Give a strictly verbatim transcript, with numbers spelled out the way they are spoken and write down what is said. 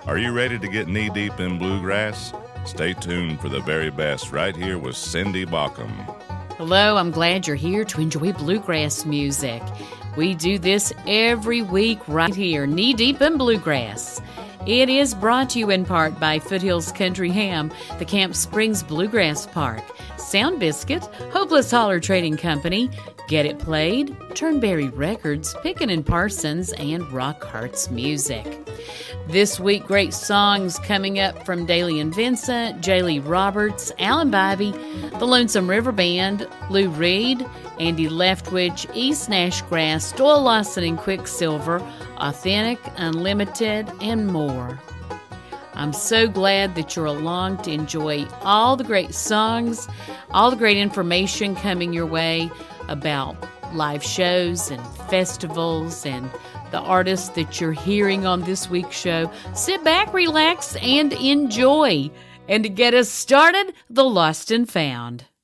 Are you ready to get knee-deep in bluegrass? Stay tuned for the very best right here with Cindy Baucom. Hello, I'm glad you're here to enjoy bluegrass music. We do this every week right here, Knee Deep in Bluegrass. It is brought to you in part by Foothills Country Ham, the Camp Springs Bluegrass Park, Sound Biscuit, Hopeless Holler Trading Company, Get It Played, Turnberry Records, Pickin' and Parsons, and Rock Hearts Music. This week, great songs coming up from Daly and Vincent, Jaylee Roberts, Alan Bybee, the Lonesome River Band, Lou Reed, Andy Leftwich, East Nashgrass, Doyle Lawson and Quicksilver, Authentic, Unlimited, and more. I'm so glad that you're along to enjoy all the great songs, all the great information coming your way about live shows and festivals and the artists that you're hearing on this week's show. Sit back, relax, and enjoy. And to get us started, The Lost and Found.